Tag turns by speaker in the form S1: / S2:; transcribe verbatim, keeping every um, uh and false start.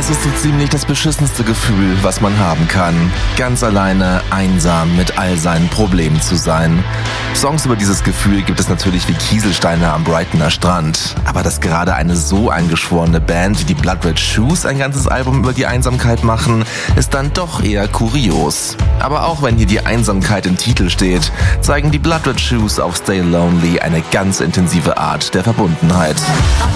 S1: Das ist so ziemlich das beschissenste Gefühl, was man haben kann. Ganz alleine, einsam mit all seinen Problemen zu sein. Songs über dieses Gefühl gibt es natürlich wie Kieselsteine am Brightoner Strand. Aber dass gerade eine so eingeschworene Band wie die Blood Red Shoes ein ganzes Album über die Einsamkeit machen, ist dann doch eher kurios. Aber auch wenn hier die Einsamkeit im Titel steht, zeigen die Blood Red Shoes auf Stay Lonely eine ganz intensive Art der Verbundenheit.